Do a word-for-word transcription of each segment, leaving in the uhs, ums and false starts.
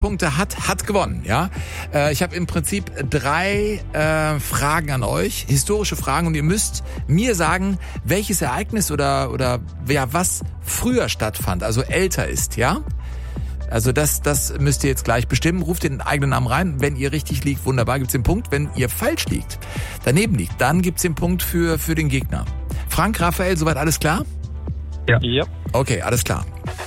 Punkte hat, hat gewonnen, ja. Äh, ich habe im Prinzip drei äh, Fragen an euch, historische Fragen, und ihr müsst mir sagen, welches Ereignis oder oder ja, was früher stattfand, also älter ist, ja. Also das das müsst ihr jetzt gleich bestimmen. Ruft den eigenen Namen rein. Wenn ihr richtig liegt, wunderbar, gibt's den Punkt. Wenn ihr falsch liegt, daneben liegt, dann gibt's den Punkt für für den Gegner. Frank, Raphael, soweit alles klar? Ja. ja. Okay, alles klar.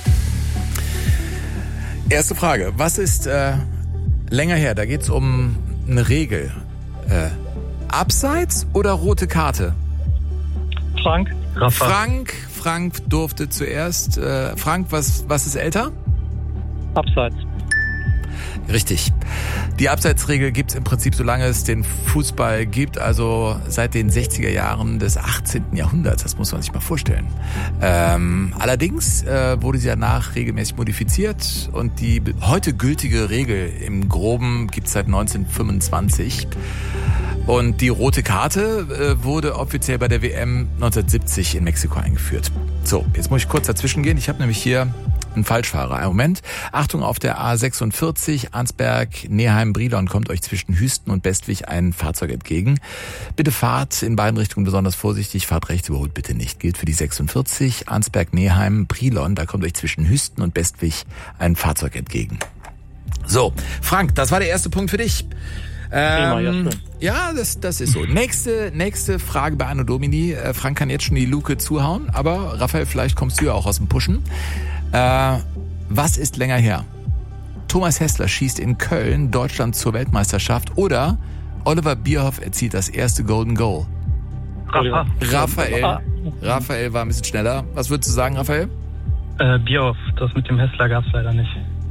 Erste Frage. Was ist äh, länger her? Da geht's um eine Regel. Äh, Abseits oder rote Karte? Frank. Rafa. Frank. Frank durfte zuerst. Äh, Frank, was, was ist älter? Abseits. Richtig. Die Abseitsregel gibt's im Prinzip, solange es den Fußball gibt, also seit den sechziger Jahren des achtzehnten Jahrhunderts. Das muss man sich mal vorstellen. Ähm, allerdings äh, wurde sie danach regelmäßig modifiziert, und die heute gültige Regel im Groben gibt's seit neunzehnhundertfünfundzwanzig. Und die rote Karte äh, wurde offiziell bei der W M neunzehnhundertsiebzig in Mexiko eingeführt. So, jetzt muss ich kurz dazwischen gehen. Ich habe nämlich hier einen Falschfahrer. Einen Moment. Achtung, auf der A sechsundvierzig, Arnsberg, Neheim, Brilon kommt euch zwischen Hüsten und Bestwig ein Fahrzeug entgegen. Bitte fahrt in beiden Richtungen besonders vorsichtig. Fahrt rechts, überholt bitte nicht. Gilt für die sechsundvierzig, Arnsberg, Neheim, Brilon. Da kommt euch zwischen Hüsten und Bestwig ein Fahrzeug entgegen. So, Frank, das war der erste Punkt für dich. Ähm, ja, das, das ist so. Nächste, nächste Frage bei Anno Domini. Äh, Frank kann jetzt schon die Luke zuhauen, aber Raphael, vielleicht kommst du ja auch aus dem Pushen. Äh, was ist länger her? Thomas Hässler schießt in Köln Deutschland zur Weltmeisterschaft, oder Oliver Bierhoff erzielt das erste Golden Goal? Rafa. Raphael. Raphael war ein bisschen schneller. Was würdest du sagen, Raphael? Äh, Bierhoff. Das mit dem Hässler gab's leider nicht.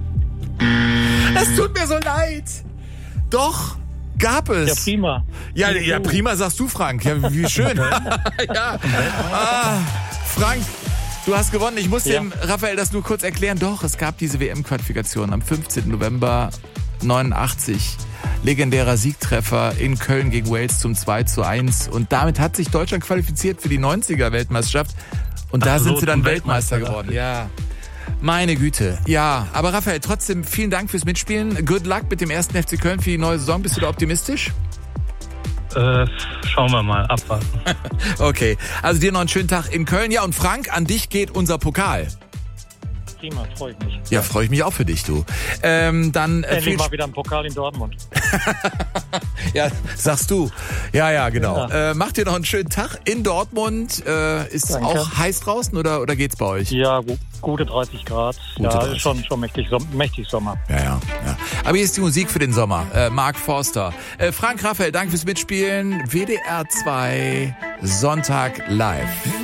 Es tut mir so leid. Doch. Gab es. Ja, prima. Ja, ja, prima sagst du, Frank. Ja, wie schön. ja. Ah, Frank, du hast gewonnen. Ich muss ja. dem Raphael das nur kurz erklären. Doch, es gab diese W M-Qualifikation am fünfzehnten November neunundachtzig. Legendärer Siegtreffer in Köln gegen Wales zum zwei zu eins. Und damit hat sich Deutschland qualifiziert für die neunziger-Weltmeisterschaft. Und da Ach, sind so sie dann Weltmeister, Weltmeister geworden. Ja. Meine Güte. Ja, aber Raphael, trotzdem vielen Dank fürs Mitspielen. Good luck mit dem ersten F C Köln für die neue Saison. Bist du da optimistisch? Äh, schauen wir mal, abwarten. Okay, also dir noch einen schönen Tag in Köln. Ja, und Frank, an dich geht unser Pokal. Prima, freue ich mich. Ja, freue ich mich auch für dich, du. Ähm, dann äh, Endlich mal wieder ein Pokal in Dortmund. Ja, sagst du. Ja, ja, genau. Ja. Äh, macht ihr noch einen schönen Tag in Dortmund. Äh, ist es auch heiß draußen oder, oder geht's bei euch? Ja, gut. Gute dreißig Grad. Gute ja, dreißig. Schon, schon mächtig, mächtig Sommer. Ja, ja, ja. Aber hier ist die Musik für den Sommer. Äh, Mark Forster. Äh, Frank, Raphael, danke fürs Mitspielen. W D R zwei Sonntag live.